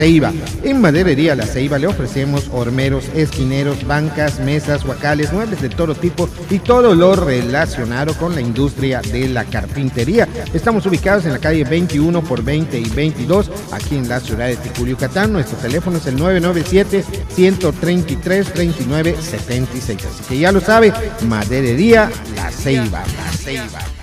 Ceiba. En Maderería La Ceiba le ofrecemos hormeros, esquineros, bancas, mesas, huacales, muebles de todo tipo y todo lo relacionado con la industria de la carpintería. Estamos ubicados en la calle 21 por 20 y 22, aquí en la ciudad de Ticul, Yucatán. Nuestro teléfono es el 997-133-3976. Así que ya lo sabe, Maderería La Ceiba. La Ceiba.